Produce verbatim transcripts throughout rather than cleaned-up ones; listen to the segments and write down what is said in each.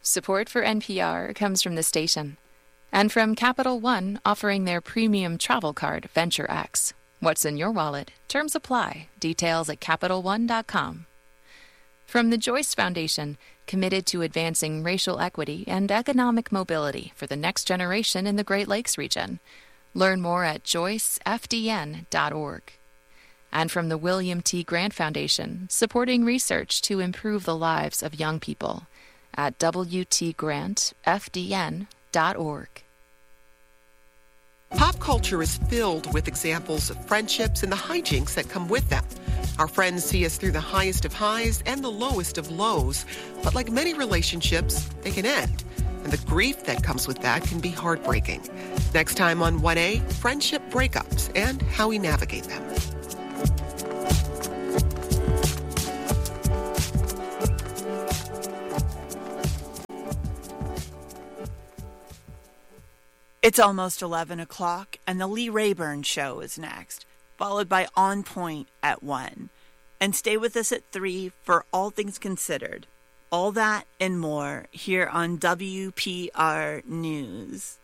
Support for N P R comes from the station and from Capital One, offering their premium travel card, Venture X. What's in your wallet? Terms apply. Details at Capital One dot com. From the Joyce Foundation, committed to advancing racial equity and economic mobility for the next generation in the Great Lakes region. Learn more at joyce f d n dot org. And from the William T. Grant Foundation, supporting research to improve the lives of young people at w t grant f d n dot org. Pop culture is filled with examples of friendships and the hijinks that come with them. Our friends see us through the highest of highs and the lowest of lows. But like many relationships, they can end. And the grief that comes with that can be heartbreaking. Next time on one A, friendship breakups and how we navigate them. It's almost eleven o'clock, and the Lee Rayburn Show is next, followed by On Point at one. And stay with us at three for All Things Considered. All that and more here on W P R News.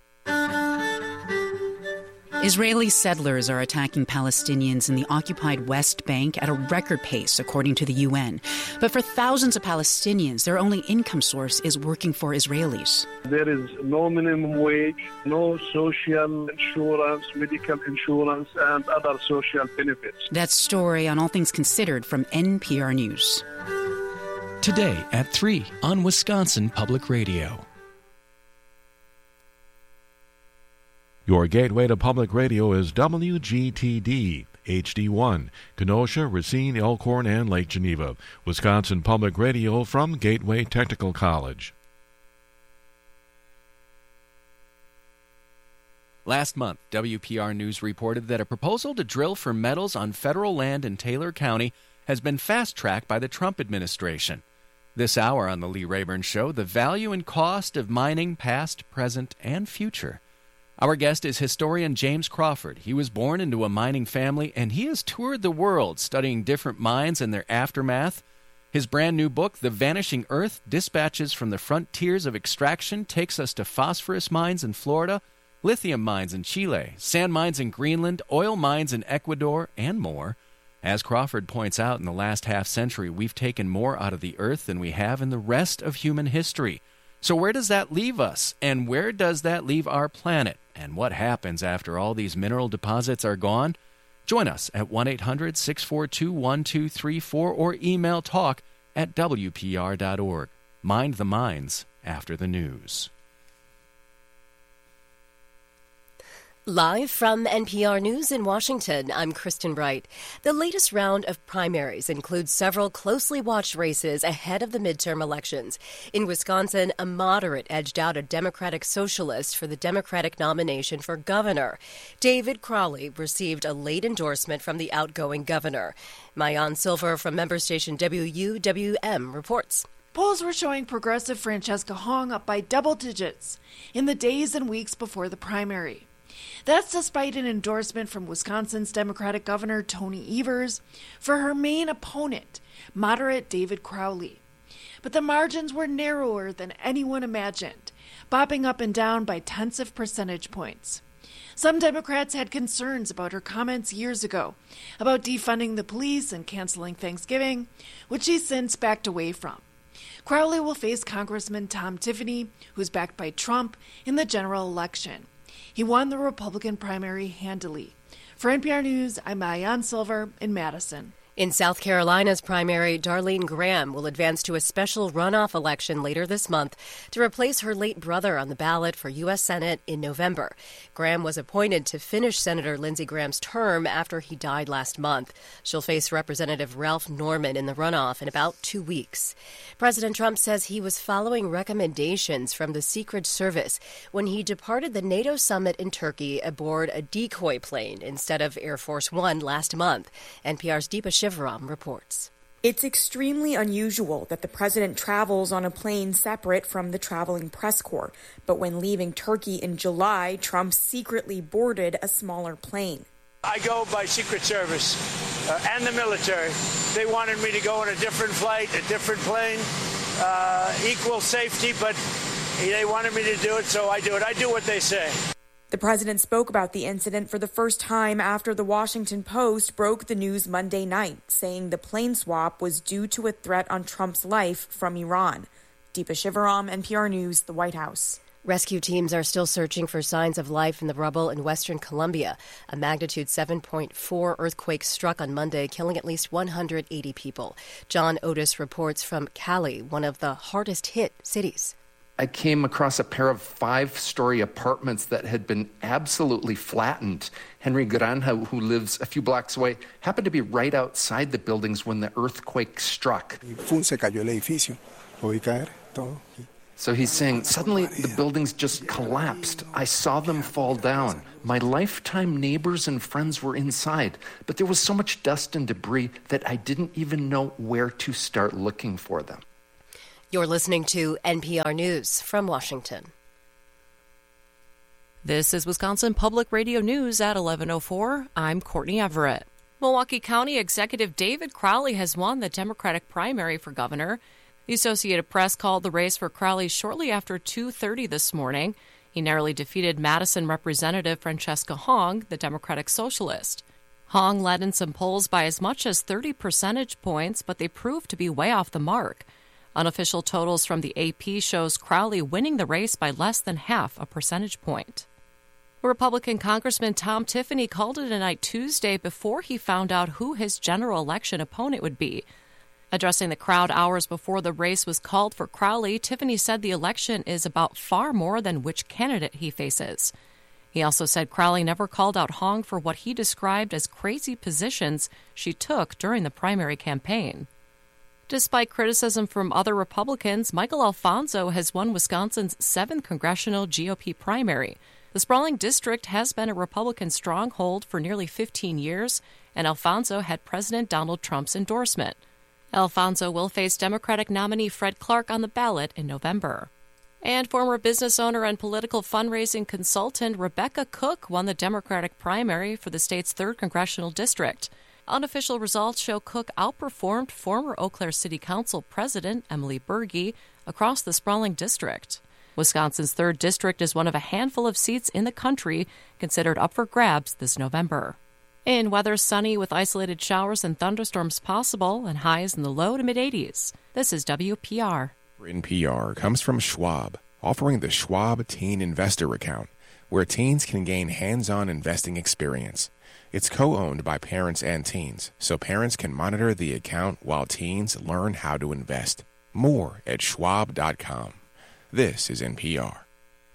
Israeli settlers are attacking Palestinians in the occupied West Bank at a record pace, according to the U N. But for thousands of Palestinians, their only income source is working for Israelis. There is no minimum wage, no social insurance, medical insurance, and other social benefits. That story on All Things Considered from N P R News. Today at three on Wisconsin Public Radio. Your gateway to public radio is W G T D, H D one, Kenosha, Racine, Elkhorn, and Lake Geneva. Wisconsin Public Radio from Gateway Technical College. Last month, W P R News reported that a proposal to drill for metals on federal land in Taylor County has been fast-tracked by the Trump administration. This hour on the Lee Rayburn Show, the value and cost of mining past, present, and future. Our guest is historian James Crawford. He was born into a mining family, and he has toured the world studying different mines and their aftermath. His brand new book, The Vanishing Earth, Dispatches from the Frontiers of Extraction, takes us to phosphorus mines in Florida, lithium mines in Chile, sand mines in Greenland, oil mines in Ecuador, and more. As Crawford points out, in the last half-century, we've taken more out of the earth than we have in the rest of human history. So where does that leave us? And where does that leave our planet? And what happens after all these mineral deposits are gone? Join us at one eight hundred six four two one two three four or email talk at w p r dot org. Mind the mines after the news. Live from N P R News in Washington, I'm Kristen Wright. The latest round of primaries includes several closely watched races ahead of the midterm elections. In Wisconsin, a moderate edged out a Democratic socialist for the Democratic nomination for governor. David Crowley received a late endorsement from the outgoing governor. Maayan Silver from member station W U W M reports. Polls were showing progressive Francesca Hong up by double digits in the days and weeks before the primary. That's despite an endorsement from Wisconsin's Democratic Governor Tony Evers for her main opponent, moderate David Crowley. But the margins were narrower than anyone imagined, bopping up and down by tenths of percentage points. Some Democrats had concerns about her comments years ago about defunding the police and canceling Thanksgiving, which she's since backed away from. Crowley will face Congressman Tom Tiffany, who's backed by Trump, in the general election. He won the Republican primary handily. For N P R News, I'm Maayan Silver in Madison. In South Carolina's primary, Darlene Graham will advance to a special runoff election later this month to replace her late brother on the ballot for U S Senate in November. Graham was appointed to finish Senator Lindsey Graham's term after he died last month. She'll face Representative Ralph Norman in the runoff in about two weeks. President Trump says he was following recommendations from the Secret Service when he departed the NATO summit in Turkey aboard a decoy plane instead of Air Force One last month. N P R's Deepa Shivaram reports. It's extremely unusual that the president travels on a plane separate from the traveling press corps. But when leaving Turkey in July, Trump secretly boarded a smaller plane. I go by Secret Service uh, and the military. They wanted me to go on a different flight, a different plane. uh, equal safety, but they wanted me to do it, so I do it. I do what they say. The president spoke about the incident for the first time after the Washington Post broke the news Monday night, saying the plane swap was due to a threat on Trump's life from Iran. Deepa Shivaram, N P R News, the White House. Rescue teams are still searching for signs of life in the rubble in western Colombia. A magnitude seven point four earthquake struck on Monday, killing at least one hundred eighty people. John Otis reports from Cali, one of the hardest hit cities. I came across a pair of five-story apartments that had been absolutely flattened. Henry Granja, who lives a few blocks away, happened to be right outside the buildings when the earthquake struck. So he's saying, suddenly the buildings just collapsed. I saw them fall down. My lifetime neighbors and friends were inside, but there was so much dust and debris that I didn't even know where to start looking for them. You're listening to N P R News from Washington. This is Wisconsin Public Radio News at eleven oh four. I'm Courtney Everett. Milwaukee County Executive David Crowley has won the Democratic primary for governor. The Associated Press called the race for Crowley shortly after two thirty this morning. He narrowly defeated Madison Representative Francesca Hong, the Democratic Socialist. Hong led in some polls by as much as thirty percentage points, but they proved to be way off the mark. Unofficial totals from the A P shows Crowley winning the race by less than half a percentage point. Republican Congressman Tom Tiffany called it a night Tuesday before he found out who his general election opponent would be. Addressing the crowd hours before the race was called for Crowley, Tiffany said the election is about far more than which candidate he faces. He also said Crowley never called out Hong for what he described as crazy positions she took during the primary campaign. Despite criticism from other Republicans, Michael Alfonso has won Wisconsin's seventh congressional G O P primary. The sprawling district has been a Republican stronghold for nearly fifteen years, and Alfonso had President Donald Trump's endorsement. Alfonso will face Democratic nominee Fred Clark on the ballot in November. And former business owner and political fundraising consultant Rebecca Cook won the Democratic primary for the state's third congressional district. Unofficial results show Cook outperformed former Eau Claire City Council President Emily Berge across the sprawling district. Wisconsin's third district is one of a handful of seats in the country considered up for grabs this November. In weather, sunny with isolated showers and thunderstorms possible and highs in the low to mid-eighties. This is W P R. N P R comes from Schwab, offering the Schwab Teen Investor Account, where teens can gain hands-on investing experience. It's co-owned by parents and teens, so parents can monitor the account while teens learn how to invest. More at schwab dot com. This is N P R.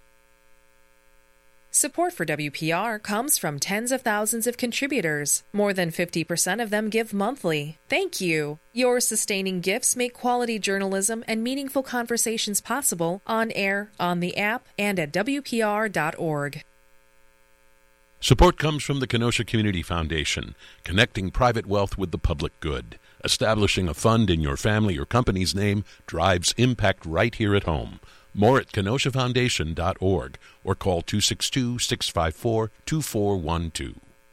Support for W P R comes from tens of thousands of contributors. More than fifty percent of them give monthly. Thank you. Your sustaining gifts make quality journalism and meaningful conversations possible on air, on the app, and at W P R dot org. Support comes from the Kenosha Community Foundation, connecting private wealth with the public good. Establishing a fund in your family or company's name drives impact right here at home. More at kenosha foundation dot org or call two six two, six five four, two four one two.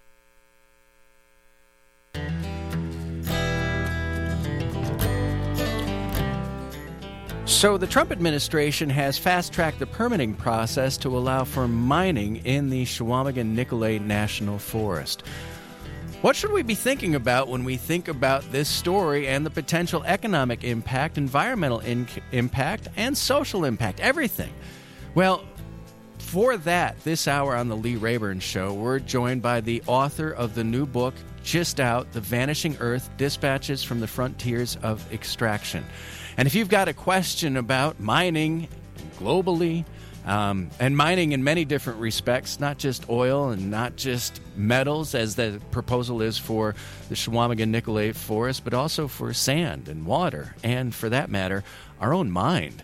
So the Trump administration has fast-tracked the permitting process to allow for mining in the Chequamegon-Nicolet National Forest. What should we be thinking about when we think about this story and the potential economic impact, environmental in- impact, and social impact? Everything. Well, for that, this hour on the Lee Rayburn Show, we're joined by the author of the new book, just out, The Vanishing Earth, Dispatches from the Frontiers of Extraction. And if you've got a question about mining globally, um, and mining in many different respects, not just oil and not just metals, as the proposal is for the Chequamegon-Nicolet Forest, but also for sand and water, and for that matter, our own mind.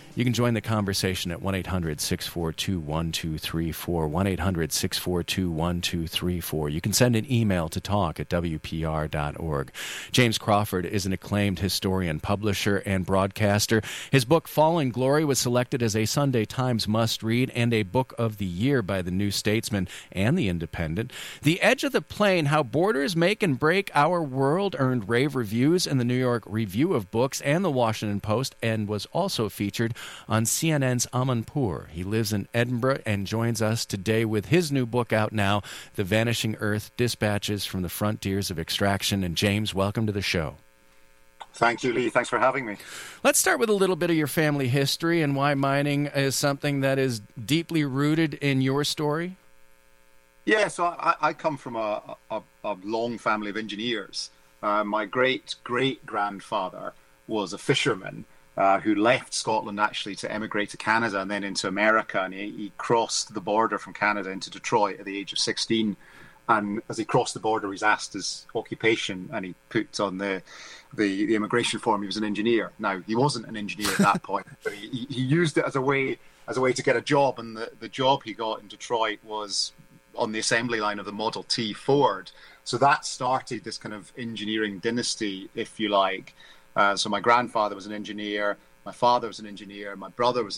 You can join the conversation at one eight hundred six four two one two three four, one eight hundred six four two one two three four. You can send an email to talk at w p r dot org. James Crawford is an acclaimed historian, publisher, and broadcaster. His book, Fallen Glory, was selected as a Sunday Times must-read and a Book of the Year by the New Statesman and The Independent. The Edge of the Plain, How Borders Make and Break Our World, earned rave reviews in the New York Review of Books and the Washington Post, and was also featured on C N N's Amanpour. He lives in Edinburgh and joins us today with his new book out now, The Vanishing Earth, Dispatches from the Frontiers of Extraction. And James, welcome to the show. Thank you, Lee. Thanks for having me. Let's start with a little bit of your family history and why mining is something that is deeply rooted in your story. Yeah, so I, I come from a, a, a long family of engineers. Uh, my great-great-grandfather was a fisherman uh, who left Scotland actually to emigrate to Canada and then into America. And he, he crossed the border from Canada into Detroit at the age of sixteen. And as he crossed the border, he's asked his occupation, and he put on the, the, the immigration form he was an engineer. Now, he wasn't an engineer at that point, but he, he used it as a way as a way to get a job. And the, the job he got in Detroit was on the assembly line of the Model T Ford. So that started this kind of engineering dynasty, if you like. Uh, so my grandfather was an engineer, my father was an engineer, my brother was